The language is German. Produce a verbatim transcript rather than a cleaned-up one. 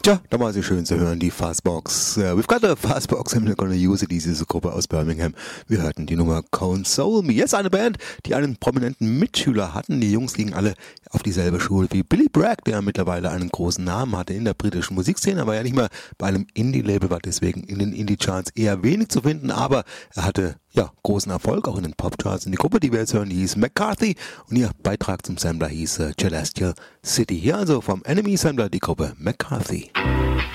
Tja, da war sie schön zu hören, die Fuzzbox. Uh, we've got a Fuzzbox and we're gonna use it, diese Gruppe aus Birmingham. Wir hörten die Nummer Console Me. Jetzt eine Band, die einen prominenten Mitschüler hatten. Die Jungs gingen alle auf dieselbe Schule wie Billy Bragg, der mittlerweile einen großen Namen hatte in der britischen Musikszene, aber ja nicht mal bei einem Indie-Label, war deswegen in den Indie-Charts eher wenig zu finden, aber er hatte ja großen Erfolg, auch in den Pop-Charts. Und die Gruppe, die wir jetzt hören, die hieß McCarthy und ihr Beitrag zum Sampler hieß uh, Celestial City. Hier also vom Enemy Sampler die Gruppe McCarthy.